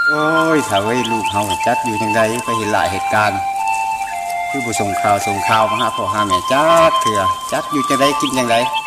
โอ้ยถ้าไว้ลูกเฮาจัดอยู่จังไดไปเห็นหลายเหตุการณ์คือบ่ส่งข่าวมาหาพ่อหาแม่จักเถื่อจัดอยู่จังไดกินจังได